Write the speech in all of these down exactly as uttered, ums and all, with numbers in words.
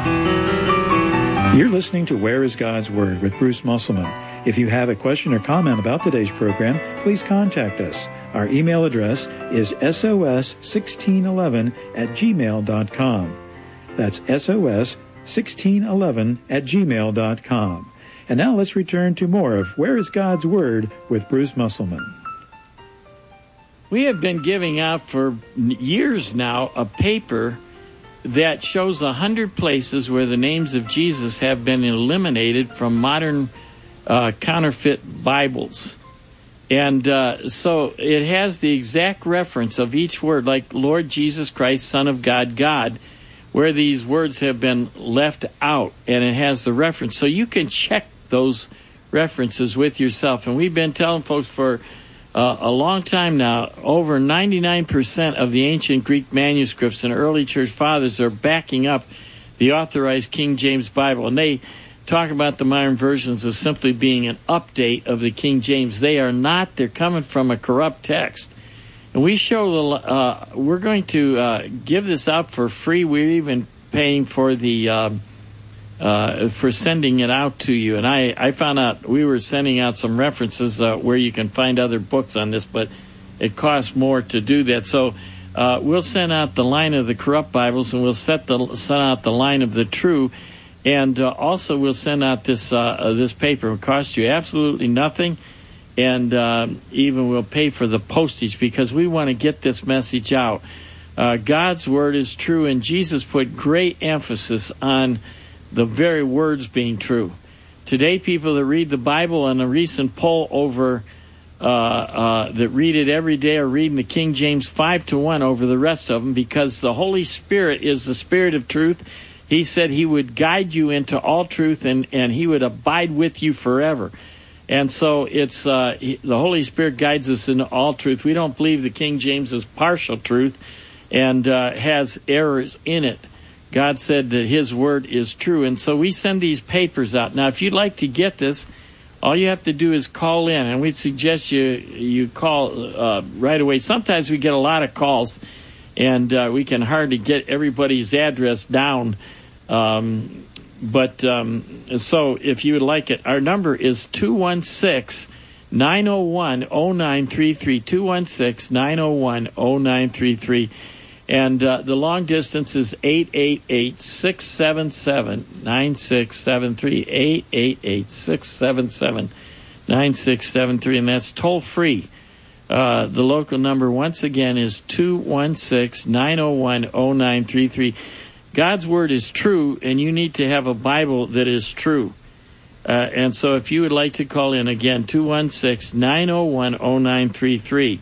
You're listening to Where is God's Word with Bruce Musselman. If you have a question or comment about today's program, please contact us. Our email address is S O S sixteen eleven at gmail dot com. That's S O S sixteen eleven at gmail dot com. And now let's return to more of Where is God's Word with Bruce Musselman. We have been giving out for years now a paper that shows one hundred places where the names of Jesus have been eliminated from modern uh, counterfeit Bibles. And uh, so it has the exact reference of each word, like Lord Jesus Christ, Son of God, God, where these words have been left out, and it has the reference. So you can check those references with yourself. And we've been telling folks for uh, a long time now, over ninety-nine percent of the ancient Greek manuscripts and early church fathers are backing up the authorized King James Bible. And they talk about the modern versions as simply being an update of the King James. They are not. They're coming from a corrupt text. And we show, the, uh, we're going to uh, give this out for free. We're even paying for the, um, uh, for sending it out to you. And I, I found out we were sending out some references uh, where you can find other books on this, but it costs more to do that. So uh, we'll send out the line of the corrupt Bibles, and we'll set the, send out the line of the true. And uh, also we'll send out this, uh, this paper. It will cost you absolutely nothing. And uh, even we'll pay for the postage because we want to get this message out. Uh, God's Word is true, and Jesus put great emphasis on the very words being true. Today, people that read the Bible, and a recent poll over uh, uh, that read it every day are reading the King James five to one over the rest of them, because the Holy Spirit is the Spirit of truth. He said He would guide you into all truth, and, and He would abide with you forever. And so it's uh, the Holy Spirit guides us into all truth. We don't believe the King James is partial truth and uh, has errors in it. God said that His Word is true. And so we send these papers out. Now, if you'd like to get this, all you have to do is call in. And we'd suggest you, you call uh, right away. Sometimes we get a lot of calls, and uh, we can hardly get everybody's address down. Um But um, so if you would like it, our number is two one six, nine oh one, oh nine three three, two one six, nine oh one, oh nine three three. And uh, the long distance is eight eight eight, six seven seven, nine six seven three, eight eight eight, six seven seven, nine six seven three, and that's toll-free. Uh, the local number, once again, is two one six, nine oh one, oh nine three three. God's Word is true, and you need to have a Bible that is true. Uh, and so if you would like to call in, again, two one six, nine oh one, oh nine three three.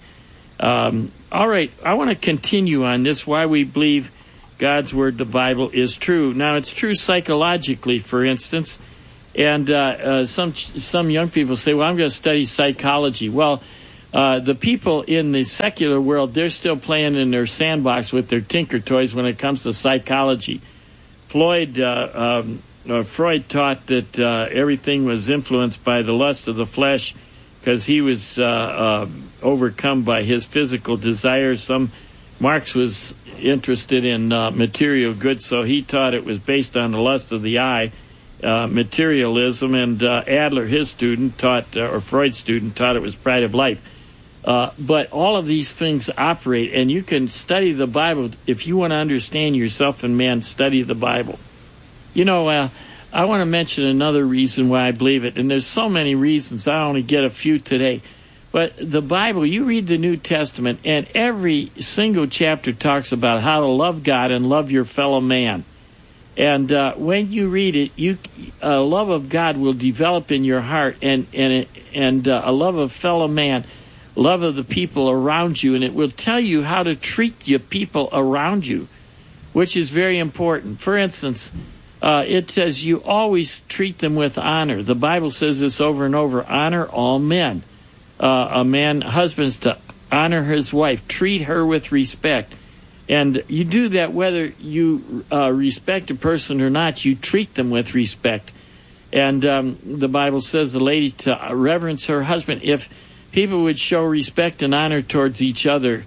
Um, all right, I want to continue on this, why we believe God's Word, the Bible, is true. Now, it's true psychologically, for instance, and uh, uh, some some young people say, well, I'm going to study psychology. Well, Uh, the people in the secular world, they're still playing in their sandbox with their tinker toys when it comes to psychology. Floyd, uh, um, uh, Freud taught that uh, everything was influenced by the lust of the flesh because he was uh, uh, overcome by his physical desires. Some Marx was interested in uh, material goods, so he taught it was based on the lust of the eye, uh, materialism. And uh, Adler, his student, taught, uh, or Freud's student, taught it was pride of life. Uh, but all of these things operate, and you can study the Bible. If you want to understand yourself and man, study the Bible. You know, uh, I want to mention another reason why I believe it, and there's so many reasons. I only get a few today. But the Bible, you read the New Testament, and every single chapter talks about how to love God and love your fellow man. And uh, when you read it, you a love of God will develop in your heart, and and and uh, a love of fellow man, love of the people around you, and it will tell you how to treat the people around you, which is very important. For instance, uh, it says you always treat them with honor. The Bible says this over and over: honor all men. Uh, a man, husbands, to honor his wife, treat her with respect. And you do that whether you uh, respect a person or not. You treat them with respect. And um, the Bible says the lady to reverence her husband. If people would show respect and honor towards each other,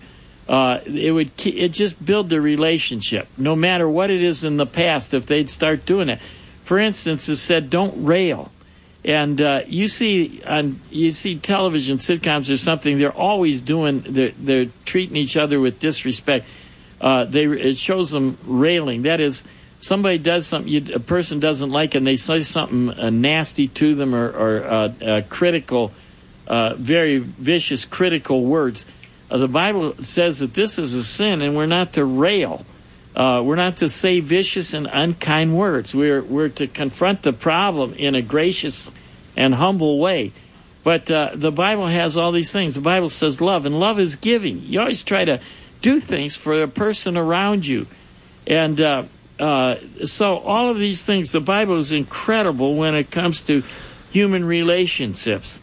uh, it would it just build the relationship. No matter what it is in the past, if they'd start doing it. For instance, it said, don't rail. And uh, you see on you see television sitcoms or something, they're always doing, they're, they're treating each other with disrespect. Uh, they It shows them railing. That is, somebody does something you, a person doesn't like, and they say something uh, nasty to them, or, or uh, uh, critical, uh, very vicious, critical words. Uh, the Bible says that this is a sin, and we're not to rail. Uh, we're not to say vicious and unkind words. We're we're to confront the problem in a gracious and humble way. But uh, the Bible has all these things. The Bible says love, and love is giving. You always try to do things for the person around you. And uh, uh, so all of these things, the Bible is incredible when it comes to human relationships.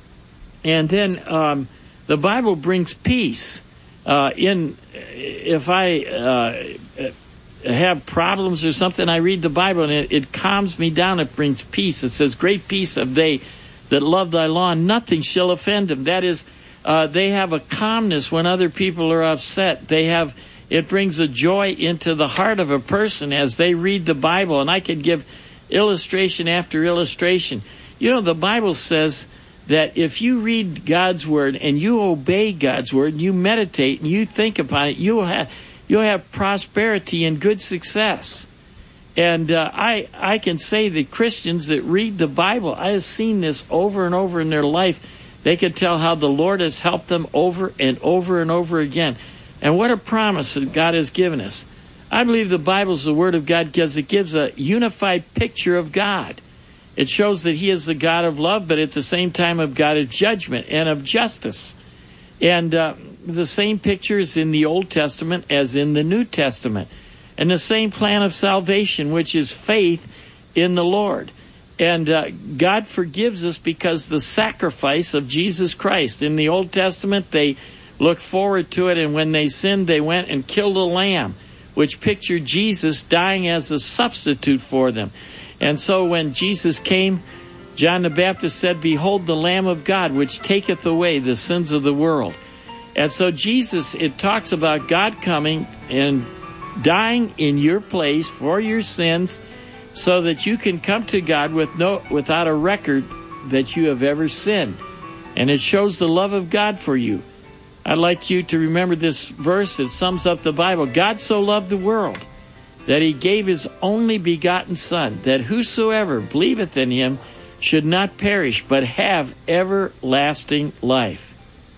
And then um, the Bible brings peace. Uh, in if I uh, have problems or something, I read the Bible, and it, it calms me down. It brings peace. It says, great peace have they that love thy law, and nothing shall offend them. That is, uh, they have a calmness when other people are upset. They have, it brings a joy into the heart of a person as they read the Bible. And I could give illustration after illustration. You know, the Bible says that if you read God's Word and you obey God's Word, and you meditate and you think upon it, you'll have, you'll have prosperity and good success. And uh, I I can say that Christians that read the Bible, I have seen this over and over in their life. They can tell how the Lord has helped them over and over and over again. And what a promise that God has given us. I believe the Bible is the Word of God because it gives a unified picture of God. It shows that He is the God of love, but at the same time of God of judgment and of justice. And uh, the same picture is in the Old Testament as in the New Testament. And the same plan of salvation, which is faith in the Lord. And uh, God forgives us because the sacrifice of Jesus Christ. In the Old Testament, they looked forward to it, and when they sinned, they went and killed a lamb, which pictured Jesus dying as a substitute for them. And so when Jesus came, John the Baptist said, behold the Lamb of God, which taketh away the sins of the world. And so Jesus, it talks about God coming and dying in your place for your sins so that you can come to God with no without a record that you have ever sinned. And it shows the love of God for you. I'd like you to remember this verse that sums up the Bible. God so loved the world that He gave His only begotten Son, that whosoever believeth in Him should not perish, but have everlasting life.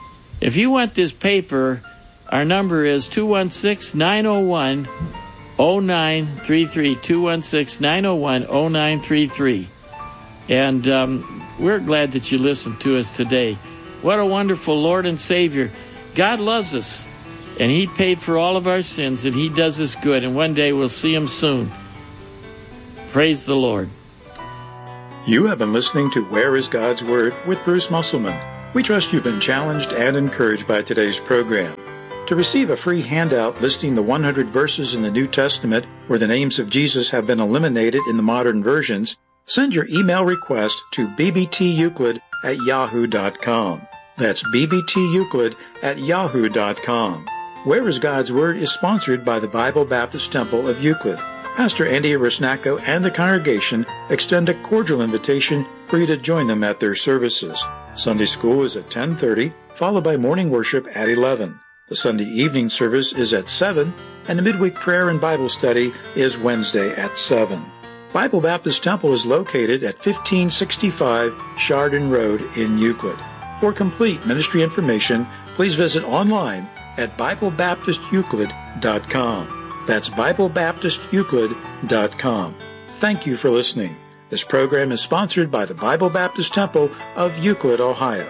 If you want this paper, our number is two one six, nine oh one, oh nine three three, two one six, nine oh one, oh nine three three. And um, we're glad that you listened to us today. What a wonderful Lord and Savior. God loves us, and He paid for all of our sins, and He does us good, and one day we'll see Him soon. Praise the Lord. You have been listening to Where is God's Word with Bruce Musselman. We trust you've been challenged and encouraged by today's program. To receive a free handout listing the one hundred verses in the New Testament where the names of Jesus have been eliminated in the modern versions, send your email request to b b t euclid at yahoo dot com. That's b b t euclid at yahoo dot com. Where is God's Word is sponsored by the Bible Baptist Temple of Euclid. Pastor Andy Rusnacko and the congregation extend a cordial invitation for you to join them at their services. Sunday school is at ten thirty, followed by morning worship at eleven. The Sunday evening service is at seven, and the midweek prayer and Bible study is Wednesday at seven. Bible Baptist Temple is located at fifteen sixty-five Chardon Road in Euclid. For complete ministry information, please visit online at bible baptist euclid dot com. That's bible baptist euclid dot com. Thank you for listening. This program is sponsored by the Bible Baptist Temple of Euclid, Ohio.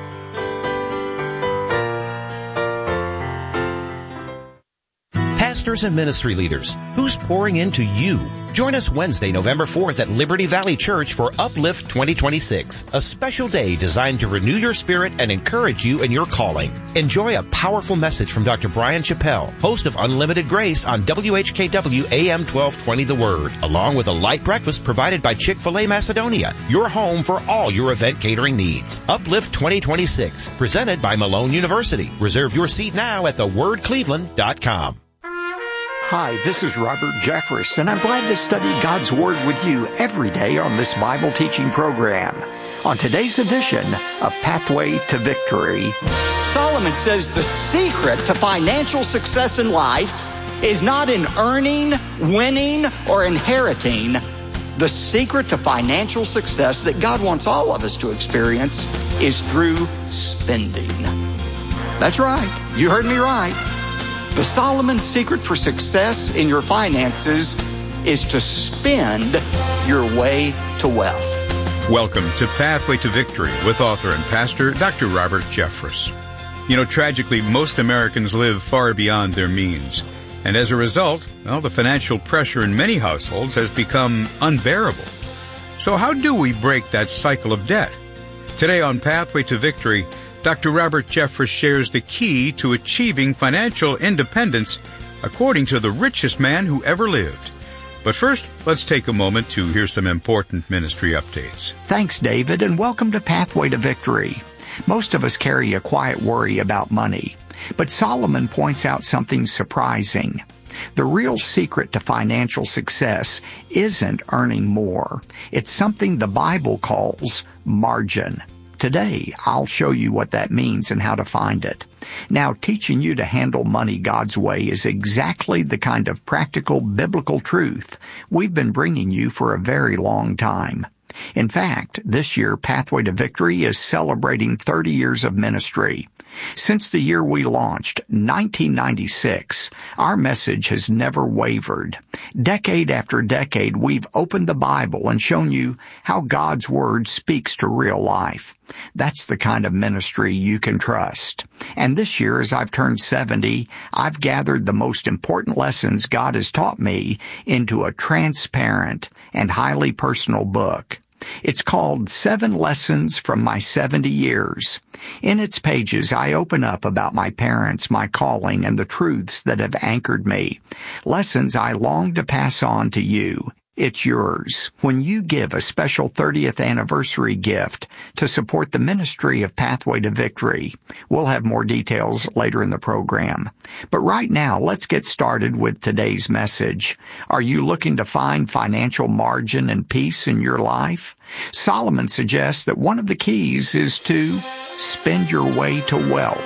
Pastor pastors and ministry leaders. Who's pouring into you? Join us Wednesday, November fourth at Liberty Valley Church for Uplift twenty twenty-six, a special day designed to renew your spirit and encourage you in your calling. Enjoy a powerful message from Doctor Brian Chappell, host of Unlimited Grace on W H K W A M twelve twenty The Word, along with a light breakfast provided by Chick-fil-A Macedonia, your home for all your event catering needs. Uplift twenty twenty-six, presented by Malone University. Reserve your seat now at the word cleveland dot com. Hi, this is Robert Jeffress, and I'm glad to study God's Word with you every day on this Bible teaching program. On today's edition of Pathway to Victory, Solomon says the secret to financial success in life is not in earning, winning, or inheriting. The secret to financial success that God wants all of us to experience is through spending. That's right. You heard me right. The Solomon secret for success in your finances is to spend your way to wealth. Welcome to Pathway to Victory with author and pastor Doctor Robert Jeffress. You know, tragically, most Americans live far beyond their means. And as a result, well, the financial pressure in many households has become unbearable. So how do we break that cycle of debt? Today on Pathway to Victory, Doctor Robert Jeffress shares the key to achieving financial independence according to the richest man who ever lived. But first, let's take a moment to hear some important ministry updates. Thanks, David, and welcome to Pathway to Victory. Most of us carry a quiet worry about money, but Solomon points out something surprising. The real secret to financial success isn't earning more. It's something the Bible calls margin. Today, I'll show you what that means and how to find it. Now, teaching you to handle money God's way is exactly the kind of practical biblical truth we've been bringing you for a very long time. In fact, this year, Pathway to Victory is celebrating thirty years of ministry. Since the year we launched, nineteen ninety-six, our message has never wavered. Decade after decade, we've opened the Bible and shown you how God's Word speaks to real life. That's the kind of ministry you can trust. And this year, as I've turned seventy, I've gathered the most important lessons God has taught me into a transparent and highly personal book. It's called Seven Lessons from My seventy Years. In its pages, I open up about my parents, my calling, and the truths that have anchored me. Lessons I long to pass on to you. It's yours. When you give a special thirtieth anniversary gift to support the ministry of Pathway to Victory, we'll have more details later in the program. But right now, let's get started with today's message. Are you looking to find financial margin and peace in your life? Solomon suggests that one of the keys is to spend your way to wealth.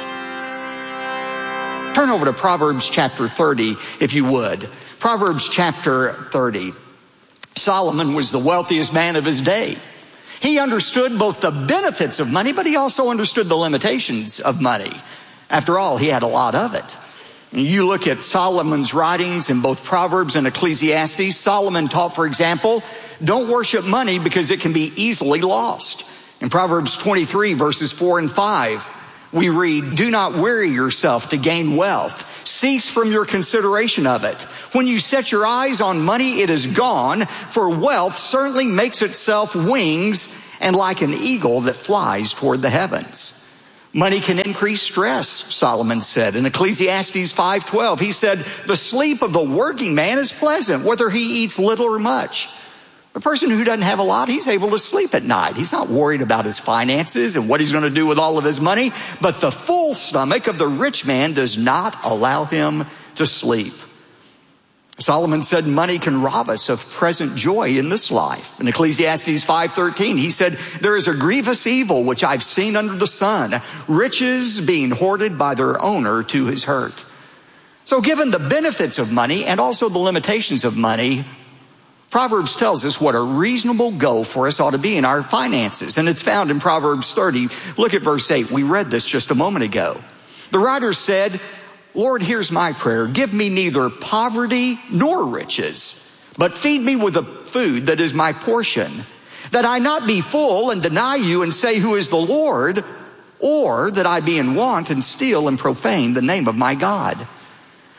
Turn over to Proverbs chapter thirty, if you would. Proverbs chapter thirty. Solomon was the wealthiest man of his day. He understood both the benefits of money, but he also understood the limitations of money. After all, he had a lot of it. You look at Solomon's writings in both Proverbs and Ecclesiastes. Solomon taught, for example, don't worship money because it can be easily lost. In Proverbs twenty-three, verses four and five, we read, do not weary yourself to gain wealth. Cease from your consideration of it. When you set your eyes on money, it is gone, for wealth certainly makes itself wings, and like an eagle that flies toward the heavens. Money can increase stress, Solomon said. In Ecclesiastes five twelve, he said, the sleep of the working man is pleasant, whether he eats little or much. The person who doesn't have a lot, he's able to sleep at night. He's not worried about his finances and what he's going to do with all of his money. But the full stomach of the rich man does not allow him to sleep. Solomon said money can rob us of present joy in this life. In Ecclesiastes five thirteen, he said, there is a grievous evil which I've seen under the sun, riches being hoarded by their owner to his hurt. So given the benefits of money and also the limitations of money, Proverbs tells us what a reasonable goal for us ought to be in our finances. And it's found in Proverbs thirty. Look at verse eight. We read this just a moment ago. The writer said, Lord, here's my prayer. Give me neither poverty nor riches, but feed me with the food that is my portion, that I not be full and deny you and say, who is the Lord, or that I be in want and steal and profane the name of my God.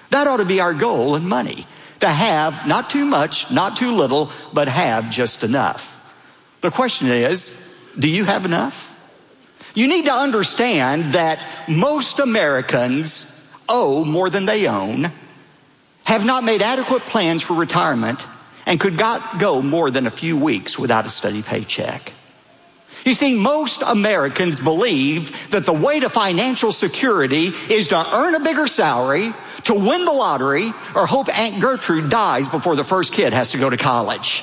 That ought to be our goal in money, to have not too much, not too little, but have just enough. The question is, do you have enough? You need to understand that most Americans owe more than they own, have not made adequate plans for retirement, and could not go more than a few weeks without a steady paycheck. You see, most Americans believe that the way to financial security is to earn a bigger salary, to win the lottery, or hope Aunt Gertrude dies before the first kid has to go to college.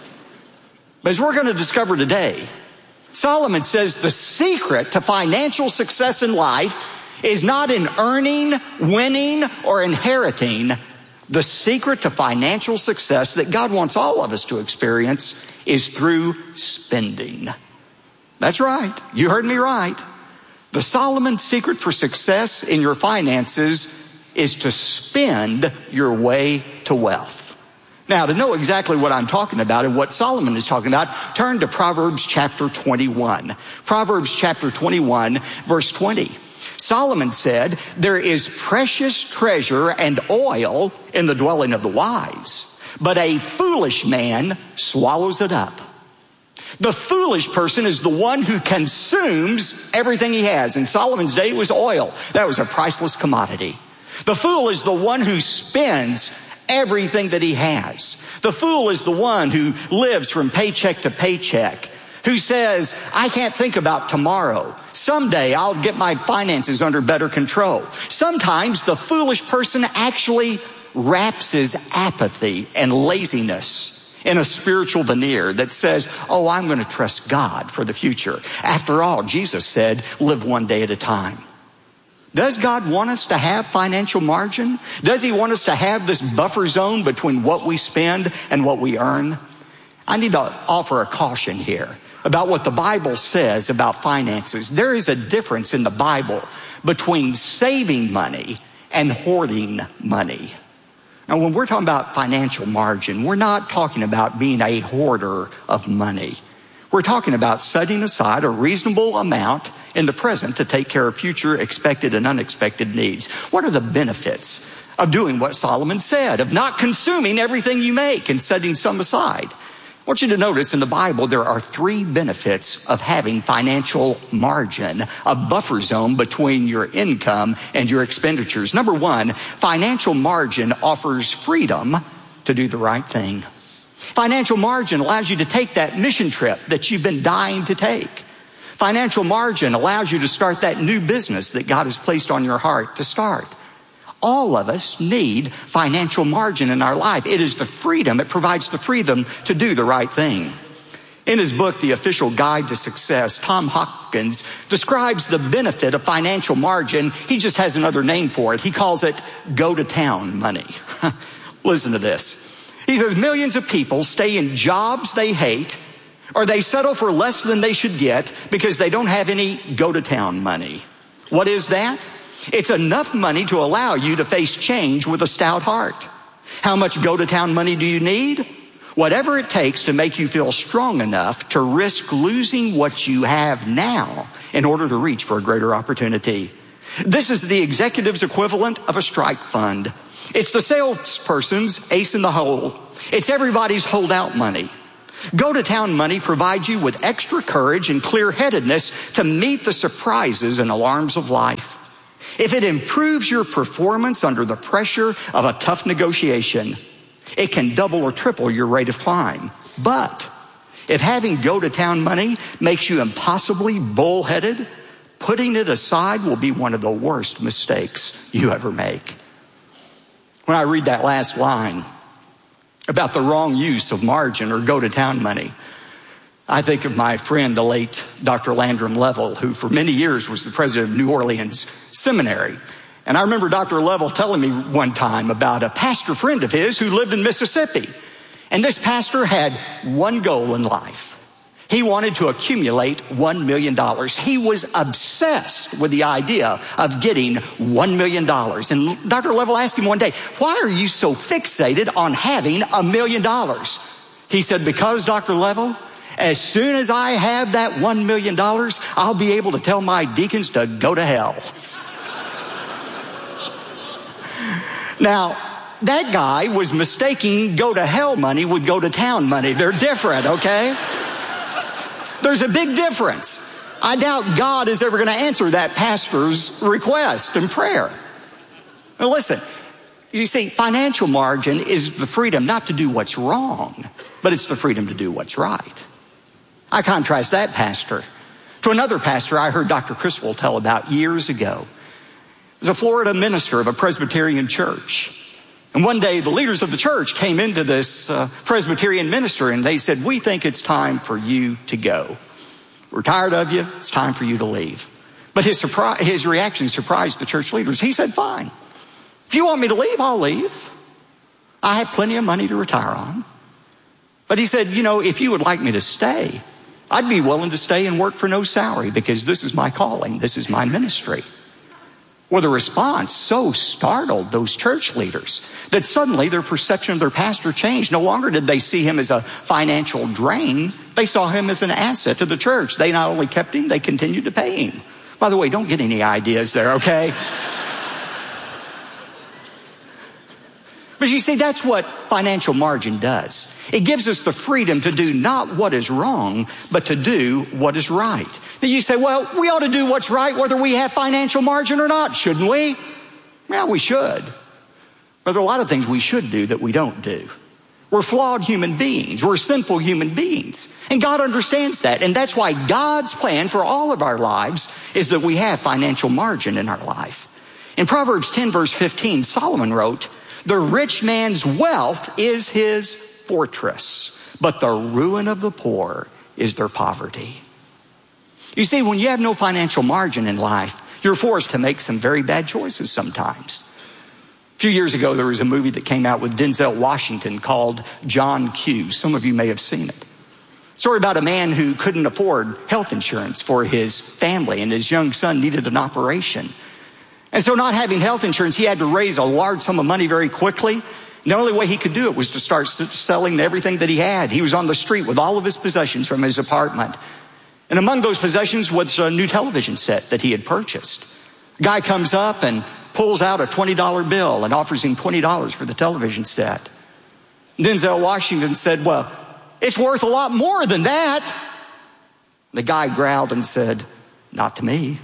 But as we're going to discover today, Solomon says the secret to financial success in life is not in earning, winning, or inheriting. The secret to financial success that God wants all of us to experience is through spending. That's right. You heard me right. The Solomon secret for success in your finances is to spend your way to wealth. Now, to know exactly what I'm talking about and what Solomon is talking about, turn to Proverbs chapter twenty-one. Proverbs chapter twenty-one, verse twenty. Solomon said, there is precious treasure and oil in the dwelling of the wise, but a foolish man swallows it up. The foolish person is the one who consumes everything he has. In Solomon's day, it was oil. That was a priceless commodity. The fool is the one who spends everything that he has. The fool is the one who lives from paycheck to paycheck, who says, I can't think about tomorrow. Someday I'll get my finances under better control. Sometimes the foolish person actually wraps his apathy and laziness in a spiritual veneer that says, oh, I'm going to trust God for the future. After all, Jesus said, live one day at a time. Does God want us to have financial margin? Does he want us to have this buffer zone between what we spend and what we earn? I need to offer a caution here about what the Bible says about finances. There is a difference in the Bible between saving money and hoarding money. Now, when we're talking about financial margin, we're not talking about being a hoarder of money. We're talking about setting aside a reasonable amount in the present to take care of future expected and unexpected needs. What are the benefits of doing what Solomon said, of not consuming everything you make and setting some aside? I want you to notice in the Bible there are three benefits of having financial margin, a buffer zone between your income and your expenditures. Number one, financial margin offers freedom to do the right thing. Financial margin allows you to take that mission trip that you've been dying to take. Financial margin allows you to start that new business that God has placed on your heart to start. All of us need financial margin in our life. It is the freedom, it provides the freedom to do the right thing. In his book, The Official Guide to Success, Tom Hopkins describes the benefit of financial margin. He just has another name for it. He calls it go-to-town money. Listen to this. He says millions of people stay in jobs they hate, or they settle for less than they should get because they don't have any go-to-town money. What is that? It's enough money to allow you to face change with a stout heart. How much go-to-town money do you need? Whatever it takes to make you feel strong enough to risk losing what you have now in order to reach for a greater opportunity. This is the executive's equivalent of a strike fund. It's the salesperson's ace in the hole. It's everybody's holdout money. Go-to-town money provides you with extra courage and clear-headedness to meet the surprises and alarms of life. If it improves your performance under the pressure of a tough negotiation, it can double or triple your rate of climb. But if having go-to-town money makes you impossibly bullheaded, putting it aside will be one of the worst mistakes you ever make. When I read that last line about the wrong use of margin or go-to-town money, I think of my friend, the late Doctor Landrum Level, who for many years was the president of New Orleans Seminary. And I remember Doctor Level telling me one time about a pastor friend of his who lived in Mississippi. And this pastor had one goal in life. He wanted to accumulate one million dollars. He was obsessed with the idea of getting one million dollars. And Doctor Level asked him one day, why are you so fixated on having a million dollars? He said, because Doctor Level, as soon as I have that one million dollars, I'll be able to tell my deacons to go to hell. Now, that guy was mistaking go to hell money with go to town money. They're different, okay? There's a big difference. I doubt God is ever going to answer that pastor's request and prayer. Now listen, you see, financial margin is the freedom not to do what's wrong, but it's the freedom to do what's right. I contrast that pastor to another pastor I heard Doctor Criswell tell about years ago. He was a Florida minister of a Presbyterian church. And one day the leaders of the church came into this uh, Presbyterian minister and they said, we think it's time for you to go. We're tired of you. It's time for you to leave. But his surprise, his reaction surprised the church leaders. He said, fine. If you want me to leave, I'll leave. I have plenty of money to retire on. But he said, you know, if you would like me to stay, I'd be willing to stay and work for no salary because this is my calling. This is my ministry. Well, the response so startled those church leaders that suddenly their perception of their pastor changed. No longer did they see him as a financial drain. They saw him as an asset to the church. They not only kept him, they continued to pay him. By the way, don't get any ideas there, okay? But you see, that's what financial margin does. It gives us the freedom to do not what is wrong, but to do what is right. Now you say, well, we ought to do what's right whether we have financial margin or not, shouldn't we? Well, we should. But there are a lot of things we should do that we don't do. We're flawed human beings. We're sinful human beings. And God understands that. And that's why God's plan for all of our lives is that we have financial margin in our life. In Proverbs ten, verse fifteen, Solomon wrote, the rich man's wealth is his fortress, but the ruin of the poor is their poverty. You see, when you have no financial margin in life, you're forced to make some very bad choices sometimes. A few years ago, there was a movie that came out with Denzel Washington called John Q. Some of you may have seen it. Story about a man who couldn't afford health insurance for his family, and his young son needed an operation. And so not having health insurance, he had to raise a large sum of money very quickly. And the only way he could do it was to start selling everything that he had. He was on the street with all of his possessions from his apartment. And among those possessions was a new television set that he had purchased. A guy comes up and pulls out a twenty dollar bill and offers him twenty dollars for the television set. Denzel Washington said, well, it's worth a lot more than that. The guy growled and said, not to me.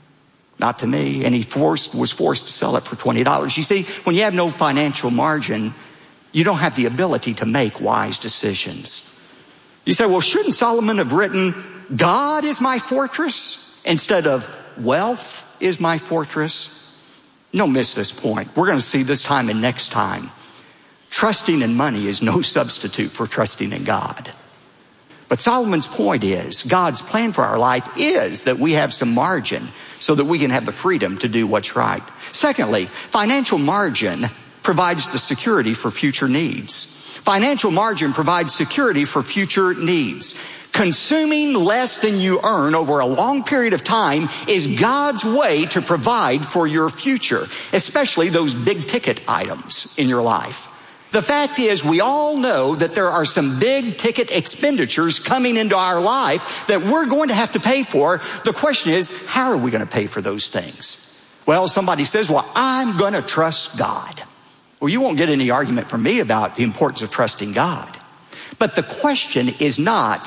Not to me. And he forced, was forced to sell it for twenty dollars. You see, when you have no financial margin, you don't have the ability to make wise decisions. You say, well, shouldn't Solomon have written, God is my fortress instead of wealth is my fortress? Don't miss this point. We're going to see this time and next time. Trusting in money is no substitute for trusting in God. But Solomon's point is, God's plan for our life is that we have some margin so that we can have the freedom to do what's right. Secondly, financial margin provides the security for future needs. Financial margin provides security for future needs. Consuming less than you earn over a long period of time is God's way to provide for your future, especially those big ticket items in your life. The fact is, we all know that there are some big ticket expenditures coming into our life that we're going to have to pay for. The question is, how are we going to pay for those things? Well, somebody says, well, I'm going to trust God. Well, you won't get any argument from me about the importance of trusting God. But the question is not,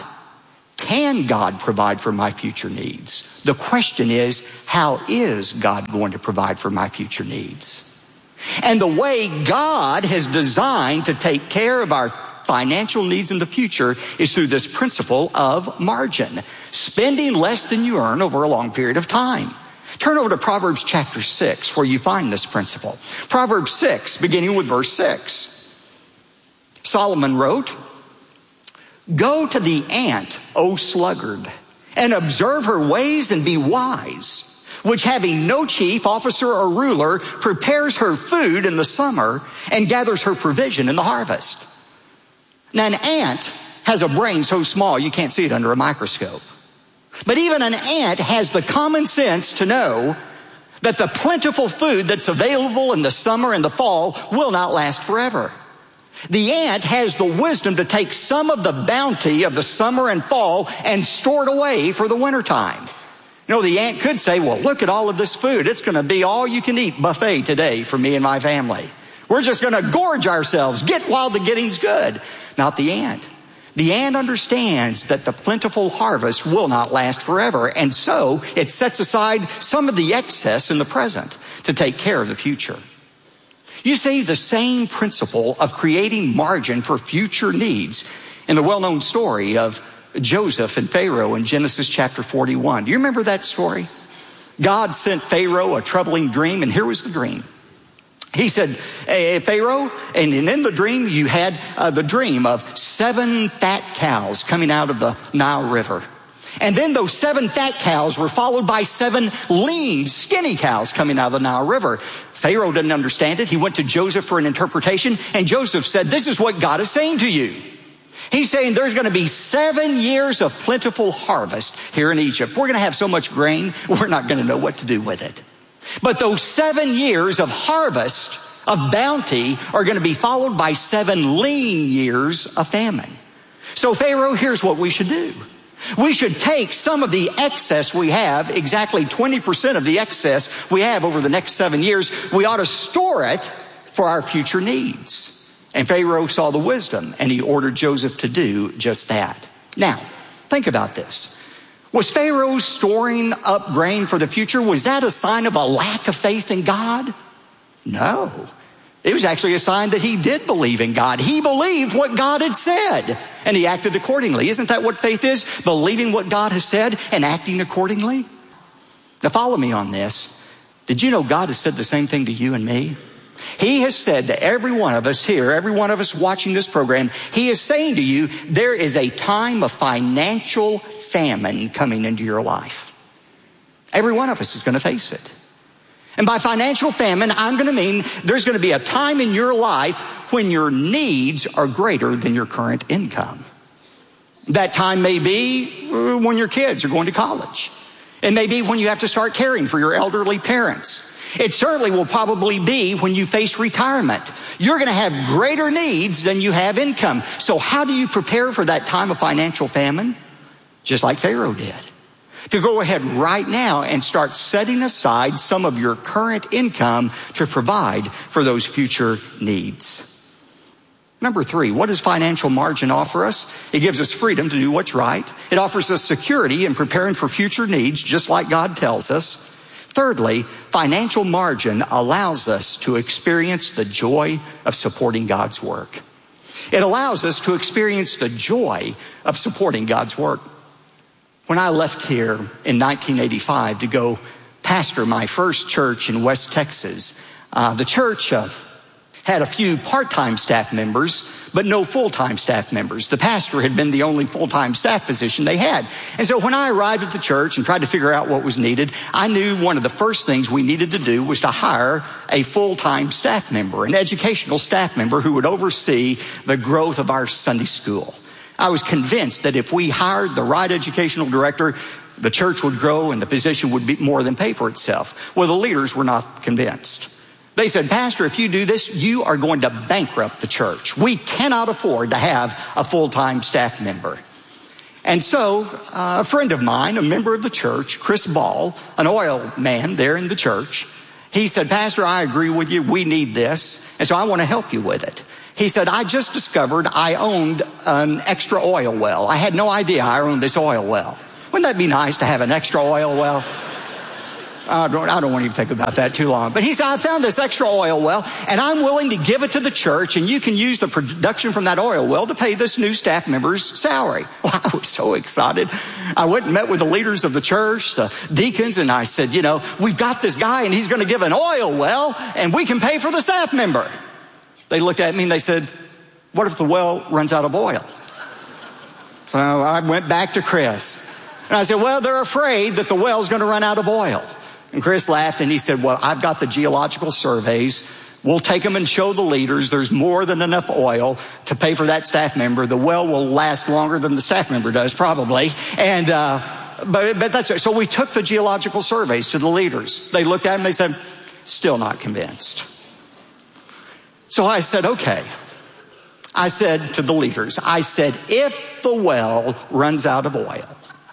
can God provide for my future needs? The question is, how is God going to provide for my future needs? And the way God has designed to take care of our financial needs in the future is through this principle of margin. Spending less than you earn over a long period of time. Turn over to Proverbs chapter six, where you find this principle. Proverbs six, beginning with verse six. Solomon wrote, go to the ant, O sluggard, and observe her ways and be wise, which having no chief, officer, or ruler, prepares her food in the summer and gathers her provision in the harvest. Now, an ant has a brain so small you can't see it under a microscope. But even an ant has the common sense to know that the plentiful food that's available in the summer and the fall will not last forever. The ant has the wisdom to take some of the bounty of the summer and fall and store it away for the wintertime. You know, the ant could say, well, look at all of this food. It's going to be all you can eat buffet today for me and my family. We're just going to gorge ourselves, get while the getting's good. Not the ant. The ant understands that the plentiful harvest will not last forever, and so it sets aside some of the excess in the present to take care of the future. You see the same principle of creating margin for future needs in the well-known story of Joseph and Pharaoh in Genesis chapter forty-one. Do you remember that story? God sent Pharaoh a troubling dream, and here was the dream. He said, hey, Pharaoh, and in the dream you had uh, the dream of seven fat cows coming out of the Nile River. And then those seven fat cows were followed by seven lean, skinny cows coming out of the Nile River. Pharaoh didn't understand it. He went to Joseph for an interpretation, and Joseph said, this is what God is saying to you. He's saying there's going to be seven years of plentiful harvest here in Egypt. We're going to have so much grain, we're not going to know what to do with it. But those seven years of harvest, of bounty, are going to be followed by seven lean years of famine. So Pharaoh, here's what we should do. We should take some of the excess we have, exactly twenty percent of the excess we have over the next seven years. We ought to store it for our future needs. And Pharaoh saw the wisdom, and he ordered Joseph to do just that. Now, think about this. Was Pharaoh storing up grain for the future? Was that a sign of a lack of faith in God? No. It was actually a sign that he did believe in God. He believed what God had said, and he acted accordingly. Isn't that what faith is? Believing what God has said and acting accordingly? Now follow me on this. Did you know God has said the same thing to you and me? He has said to every one of us here, every one of us watching this program, he is saying to you, there is a time of financial famine coming into your life. Every one of us is going to face it. And by financial famine, I'm going to mean there's going to be a time in your life when your needs are greater than your current income. That time may be when your kids are going to college. It may be when you have to start caring for your elderly parents. It certainly will probably be when you face retirement. You're going to have greater needs than you have income. So how do you prepare for that time of financial famine? Just like Pharaoh did. To go ahead right now and start setting aside some of your current income to provide for those future needs. Number three, what does financial margin offer us? It gives us freedom to do what's right. It offers us security in preparing for future needs, just like God tells us. Thirdly, financial margin allows us to experience the joy of supporting God's work. It allows us to experience the joy of supporting God's work. When I left here in nineteen eighty-five to go pastor my first church in West Texas, uh, the church uh, had a few part-time staff members, but no full-time staff members. The pastor had been the only full-time staff position they had. And so when I arrived at the church and tried to figure out what was needed, I knew one of the first things we needed to do was to hire a full-time staff member, an educational staff member who would oversee the growth of our Sunday school. I was convinced that if we hired the right educational director, the church would grow and the position would be more than pay for itself. Well, the leaders were not convinced. They said, Pastor, if you do this, you are going to bankrupt the church. We cannot afford to have a full-time staff member. And so uh, a friend of mine, a member of the church, Chris Ball, an oil man there in the church, he said, Pastor, I agree with you. We need this. And so I want to help you with it. He said, I just discovered I owned an extra oil well. I had no idea I owned this oil well. Wouldn't that be nice to have an extra oil well? I don't, I don't want to even think about that too long. But he said, I found this extra oil well, and I'm willing to give it to the church, and you can use the production from that oil well to pay this new staff member's salary. Well, I was so excited. I went and met with the leaders of the church, the deacons, and I said, you know, we've got this guy, and he's going to give an oil well, and we can pay for the staff member. They looked at me and they said, what if the well runs out of oil? So I went back to Chris. And I said, well, they're afraid that the well's going to run out of oil. And Chris laughed and he said, well, I've got the geological surveys. We'll take them and show the leaders there's more than enough oil to pay for that staff member. The well will last longer than the staff member does, probably. And, uh, but, but that's it. So we took the geological surveys to the leaders. They looked at them and they said, still not convinced. So I said, okay. I said to the leaders, I said, if the well runs out of oil,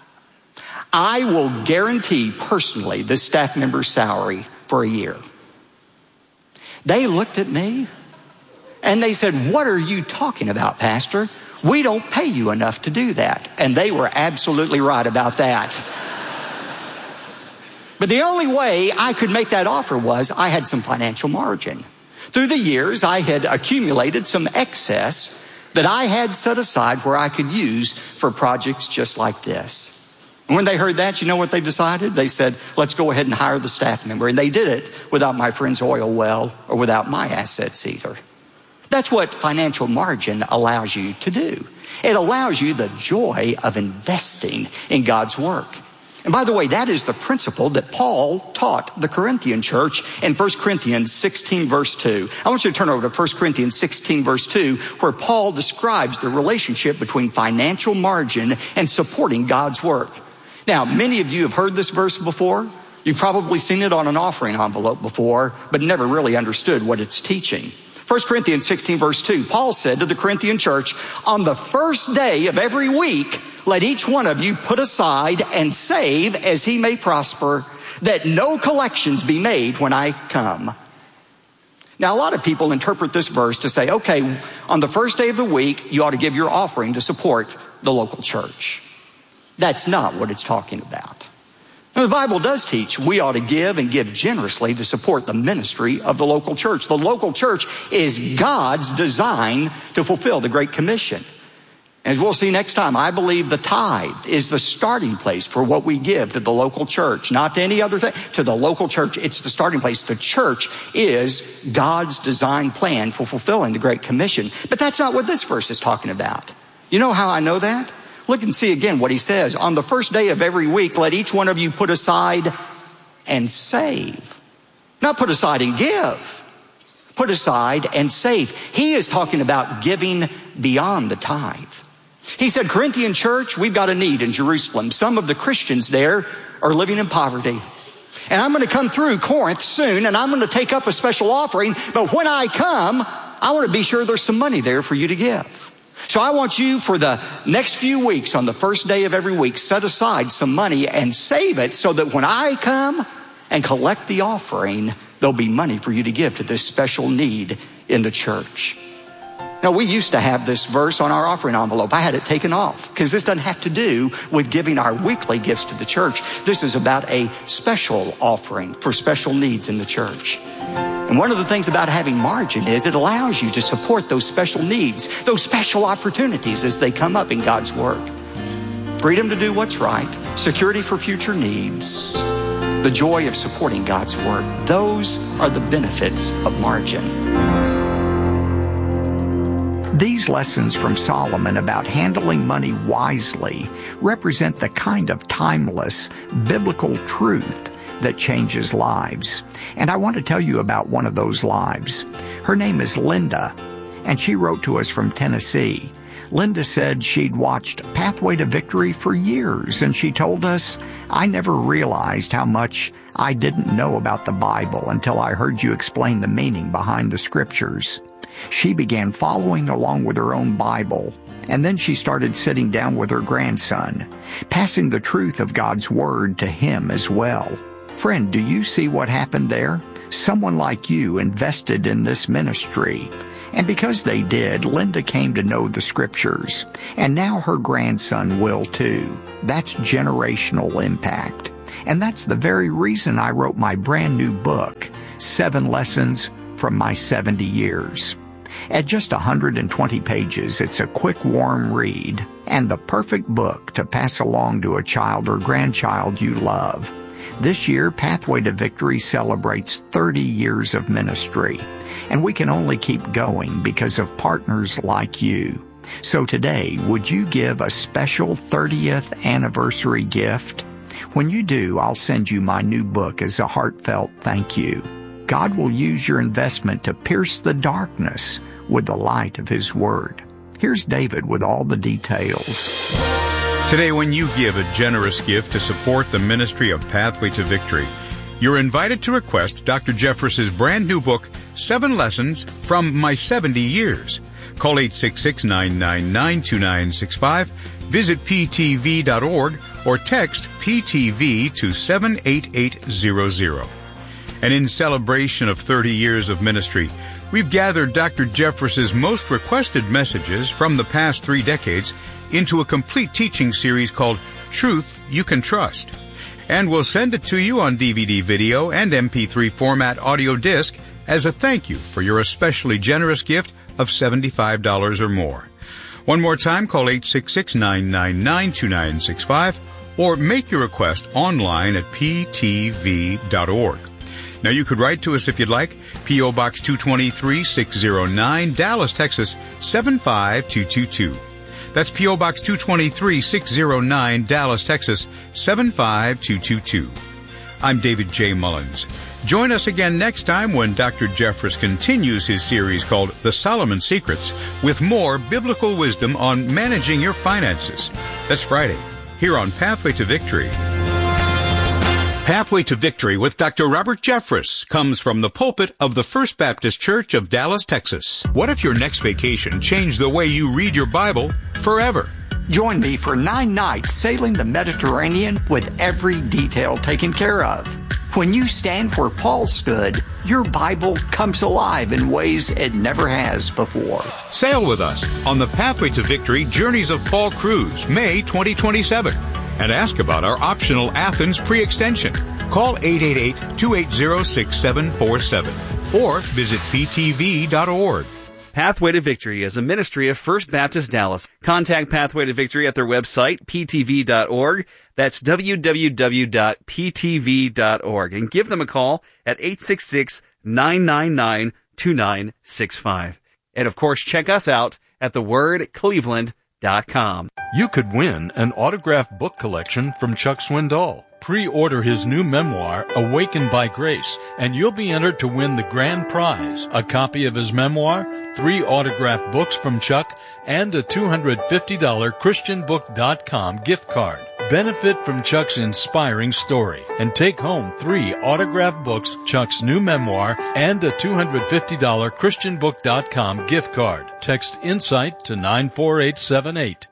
I will guarantee personally this staff member's salary for a year. They looked at me And they said, what are you talking about, Pastor? We don't pay you enough to do that. And they were absolutely right about that. But the only way I could make that offer was I had some financial margin. Through the years, I had accumulated some excess that I had set aside where I could use for projects just like this. And when they heard that, you know what they decided? They said, let's go ahead and hire the staff member. And they did it without my friend's oil well or without my assets either. That's what financial margin allows you to do. It allows you the joy of investing in God's work. And by the way, that is the principle that Paul taught the Corinthian church in First Corinthians sixteen verse two. I want you to turn over to First Corinthians sixteen verse two, where Paul describes the relationship between financial margin and supporting God's work. Now, many of you have heard this verse before. You've probably seen it on an offering envelope before, but never really understood what it's teaching. First Corinthians sixteen verse two, Paul said to the Corinthian church, on the first day of every week, let each one of you put aside and save as he may prosper, that no collections be made when I come. Now, a lot of people interpret this verse to say, okay, on the first day of the week, you ought to give your offering to support the local church. That's not what it's talking about. Now, the Bible does teach we ought to give and give generously to support the ministry of the local church. The local church is God's design to fulfill the Great Commission. As we'll see next time, I believe the tithe is the starting place for what we give to the local church, not to any other thing. To the local church, it's the starting place. The church is God's design plan for fulfilling the Great Commission. But that's not what this verse is talking about. You know how I know that? Look and see again what he says. On the first day of every week, let each one of you put aside and save. Not put aside and give. Put aside and save. He is talking about giving beyond the tithe. He said, Corinthian church, we've got a need in Jerusalem. Some of the Christians there are living in poverty. And I'm going to come through Corinth soon, and I'm going to take up a special offering. But when I come, I want to be sure there's some money there for you to give. So I want you for the next few weeks, on the first day of every week, set aside some money and save it so that when I come and collect the offering, there'll be money for you to give to this special need in the church. Now, we used to have this verse on our offering envelope. I had it taken off because this doesn't have to do with giving our weekly gifts to the church. This is about a special offering for special needs in the church. And one of the things about having margin is it allows you to support those special needs, those special opportunities as they come up in God's work. Freedom to do what's right, security for future needs, the joy of supporting God's work. Those are the benefits of margin. These lessons from Solomon about handling money wisely represent the kind of timeless, biblical truth that changes lives. And I want to tell you about one of those lives. Her name is Linda, and she wrote to us from Tennessee. Linda said she'd watched Pathway to Victory for years, and she told us, I never realized how much I didn't know about the Bible until I heard you explain the meaning behind the scriptures. She began following along with her own Bible, and then she started sitting down with her grandson, passing the truth of God's Word to him as well. Friend, do you see what happened there? Someone like you invested in this ministry. And because they did, Linda came to know the Scriptures. And now her grandson will too. That's generational impact. And that's the very reason I wrote my brand new book, Seven Lessons from My seventy years. At just one hundred twenty pages, it's a quick, warm read and the perfect book to pass along to a child or grandchild you love. This year, Pathway to Victory celebrates thirty years of ministry, and we can only keep going because of partners like you. So today, would you give a special thirtieth anniversary gift? When you do, I'll send you my new book as a heartfelt thank you. God will use your investment to pierce the darkness with the light of His Word. Here's David with all the details. Today, when you give a generous gift to support the ministry of Pathway to Victory, you're invited to request Doctor Jeffress's brand new book, Seven Lessons from My seventy years. Call eight six six, nine nine nine, two nine six five, visit p t v dot org, or text P T V to seven eight eight zero zero. And in celebration of thirty years of ministry, we've gathered Doctor Jeffress's most requested messages from the past three decades into a complete teaching series called Truth You Can Trust. And we'll send it to you on D V D video and M P three format audio disc as a thank you for your especially generous gift of seventy-five dollars or more. One more time, call eight six six, nine nine nine, two nine six five or make your request online at p t v dot org. Now, you could write to us if you'd like. P O. Box two twenty-three, six oh nine, Dallas, Texas, seven five two two two. That's P O. Box two twenty-three, six oh nine, Dallas, Texas, seven five two two two. I'm David J. Mullins. Join us again next time when Doctor Jeffress continues his series called The Solomon Secrets with more biblical wisdom on managing your finances. That's Friday, here on Pathway to Victory. Pathway to Victory with Doctor Robert Jeffress comes from the pulpit of the First Baptist Church of Dallas, Texas. What if your next vacation changed the way you read your Bible forever? Join me for nine nights sailing the Mediterranean with every detail taken care of. When you stand where Paul stood, your Bible comes alive in ways it never has before. Sail with us on the Pathway to Victory Journeys of Paul cruise, May twenty twenty-seven. And ask about our optional Athens pre-extension. Call eight eight eight, two eight zero, six seven four seven or visit p t v dot org. Pathway to Victory is a ministry of First Baptist Dallas. Contact Pathway to Victory at their website, p t v dot org. That's w w w dot p t v dot org. And give them a call at eight six six, nine nine nine, two nine six five. And of course, check us out at the word cleveland dot com. You could win an autographed book collection from Chuck Swindoll. Pre-order his new memoir, Awakened by Grace, and you'll be entered to win the grand prize, a copy of his memoir, three autographed books from Chuck, and a two hundred fifty dollars christian book dot com gift card. Benefit from Chuck's inspiring story and take home three autographed books, Chuck's new memoir, and a two hundred fifty dollars christian book dot com gift card. Text INSIGHT to nine four eight seven eight.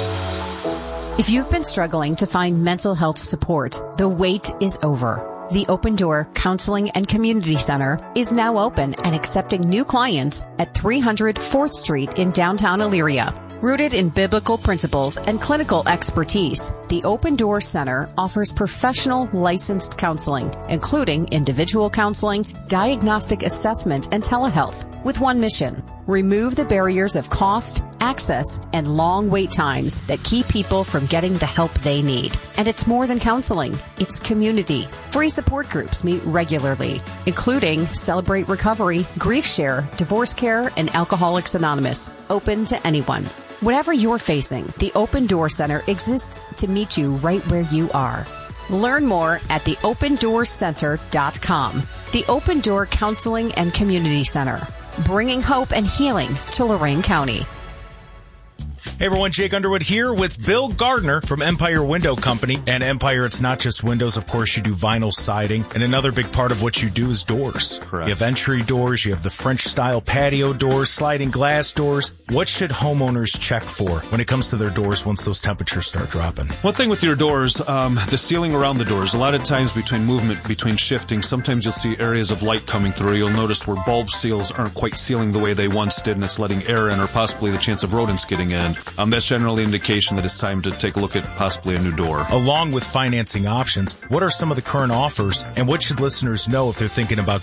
If you've been struggling to find mental health support, the wait is over. The Open Door Counseling and Community Center is now open and accepting new clients at three hundred fourth Street in downtown Elyria. Rooted in biblical principles and clinical expertise, the Open Door Center offers professional licensed counseling, including individual counseling, diagnostic assessment, and telehealth, with one mission: remove the barriers of cost, access, and long wait times that keep people from getting the help they need. And it's more than counseling. It's community. Free support groups meet regularly, including Celebrate Recovery, Grief Share, Divorce Care, and Alcoholics Anonymous. Open to anyone. Whatever you're facing, the Open Door Center exists to meet you right where you are. Learn more at the open door center dot com. The Open Door Counseling and Community Center, bringing hope and healing to Lorain County. Hey everyone, Jake Underwood here with Bill Gardner from Empire Window Company. And Empire, it's not just windows, of course, you do vinyl siding. And another big part of what you do is doors. Correct. You have entry doors, you have the French-style patio doors, sliding glass doors. What should homeowners check for when it comes to their doors once those temperatures start dropping? One thing with your doors, um, the sealing around the doors. A lot of times between movement, between shifting, sometimes you'll see areas of light coming through. You'll notice where bulb seals aren't quite sealing the way they once did, and it's letting air in or possibly the chance of rodents getting in. Um, that's generally an indication that it's time to take a look at possibly a new door. Along with financing options, what are some of the current offers, and what should listeners know if they're thinking about